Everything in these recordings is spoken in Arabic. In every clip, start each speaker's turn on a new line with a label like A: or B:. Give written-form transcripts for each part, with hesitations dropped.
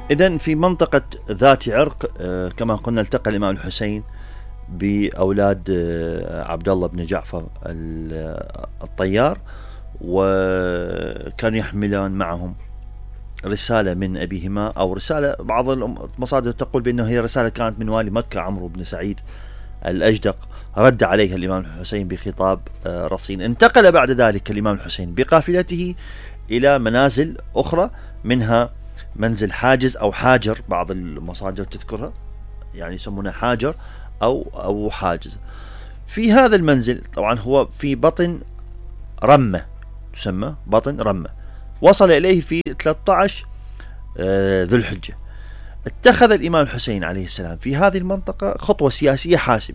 A: إذن في منطقة ذات عرق كما قلنا التقى الإمام الحسين بأولاد عبد الله بن جعفر الطيار، وكانوا يحملان معهم رسالة من أبيهما، أو رسالة بعض المصادر تقول بأنه هي رسالة كانت من والي مكة عمرو بن سعيد الأجدق، رد عليها الإمام الحسين بخطاب رصين. انتقل بعد ذلك الإمام الحسين بقافلته إلى منازل أخرى، منها منزل حاجز أو حاجر، بعض المصادر تذكرها يعني يسمونه حاجر أو حاجز. في هذا المنزل طبعا هو في بطن رمة، تسمى بطن رمة، وصل إليه في 13 ذو الحجة. اتخذ الإمام الحسين عليه السلام في هذه المنطقة خطوة سياسية حاسمة،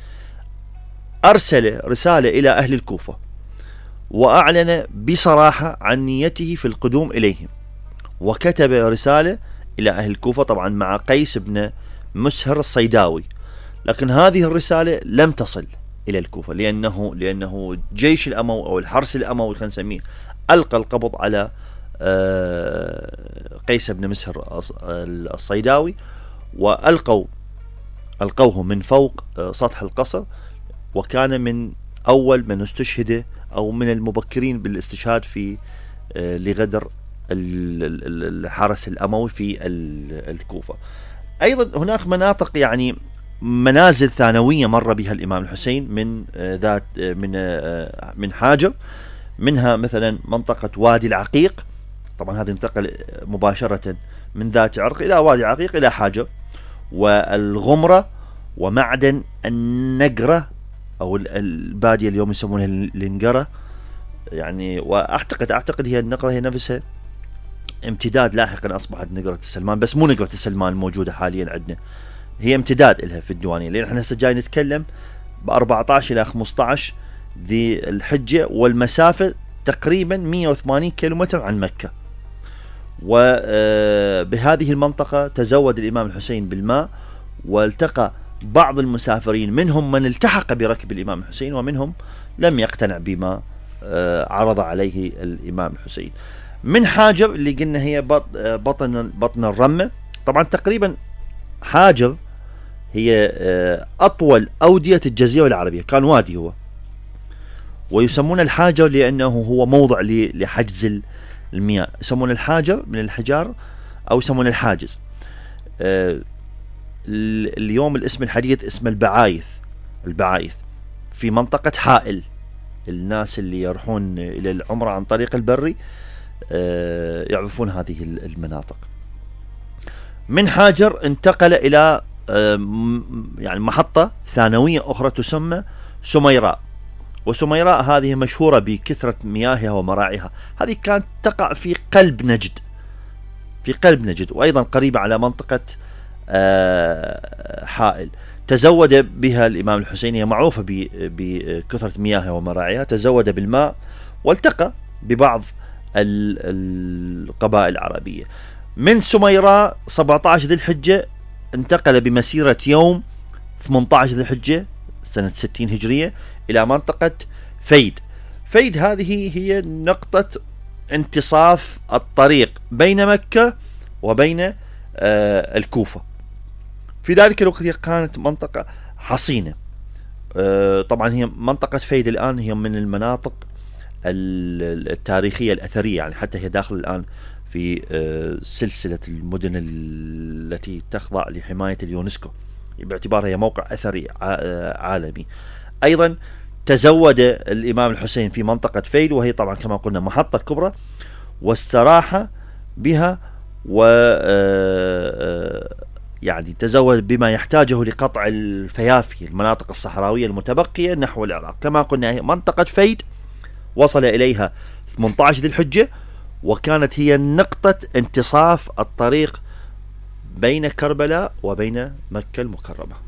A: أرسل رسالة إلى أهل الكوفة وأعلن بصراحة عن نيته في القدوم إليهم، وكتب رسالة إلى أهل الكوفة طبعا مع قيس بن مسهر الصيداوي، لكن هذه الرسالة لم تصل إلى الكوفة لأنه جيش الأموي أو الحرس الأموي خلينا نسميه ألقى القبض على قيس بن مسهر الصيداوي، ألقوه من فوق سطح القصر، وكان من أول من استشهد أو من المبكرين بالاستشهاد في لغدر الحرس الأموي في الكوفة. أيضا هناك مناطق يعني منازل ثانوية مر بها الإمام الحسين من حاجر، منها مثلا منطقة وادي العقيق، طبعا هذا انتقل مباشرة من ذات عرق إلى وادي العقيق إلى حاجر، والغمرة، ومعدن النقرة أو البادية اليوم يسمونها النقرة يعني، وأعتقد هي النقرة هي نفسها امتداد لاحقا أصبحت نقرة السلمان، بس مو نقرة السلمان الموجودة حاليا عندنا، هي امتداد لها في الديوانية، لأن احنا هسه جاي نتكلم ب14 إلى 15 ذي الحجة، والمسافة تقريبا 180 كيلومتر عن مكة. وبهذه المنطقة تزود الإمام الحسين بالماء، والتقى بعض المسافرين، منهم من التحق بركب الإمام الحسين، ومنهم لم يقتنع بما عرض عليه الإمام الحسين. من حاجر اللي قلنا هي بطن الرمة، طبعا تقريبا حاجر هي أطول أودية الجزيرة العربية، كان وادي هو، ويسمون الحاجر لأنه هو موضع لحجز المياه، يسمون الحاجر من الحجار أو يسمون الحاجز. اليوم الاسم الحديث اسم البعايث في منطقة حائل، الناس اللي يروحون إلى العمرة عن طريق البري يعرفون هذه المناطق. من حاجر انتقل إلى يعني محطة ثانوية أخرى تسمى سميراء، وسميراء هذه مشهورة بكثرة مياهها ومراعيها، هذه كانت تقع في قلب نجد، وأيضا قريبة على منطقة حائل. تزود بها الإمام الحسين، هي معروفة بكثرة مياهها ومراعيها، تزود بالماء والتقى ببعض القبائل العربية. من سميراء 17 ذي الحجة انتقل بمسيرة يوم 18 ذي الحجة سنة 60 هجرية إلى منطقة فيد هذه هي نقطة انتصاف الطريق بين مكة وبين الكوفة. في ذلك الوقت هي كانت منطقة حصينة، طبعا هي منطقة فيد الآن هي من المناطق التاريخية الأثرية، يعني حتى هي داخل الآن في سلسلة المدن التي تخضع لحماية اليونسكو باعتبارها هي موقع أثري عالمي. أيضا تزود الإمام الحسين في منطقة فيل، وهي طبعا كما قلنا محطة كبرى، واستراح بها، و يعني تزود بما يحتاجه لقطع الفيافي، المناطق الصحراوية المتبقية نحو العراق. كما قلنا منطقة فيد وصل إليها 18 ذي الحجة، وكانت هي نقطة انتصاف الطريق بين كربلاء وبين مكة المكرمة.